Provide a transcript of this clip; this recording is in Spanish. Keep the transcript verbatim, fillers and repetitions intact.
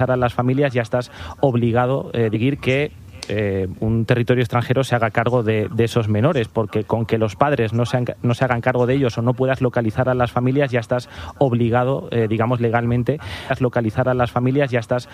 a las familias ya estás obligado a eh, decir que Eh, un territorio extranjero se haga cargo de, de esos menores, porque con que los padres no se, han, no se hagan cargo de ellos o no puedas localizar a las familias ya estás obligado, eh, digamos legalmente, a localizar a las familias ya estás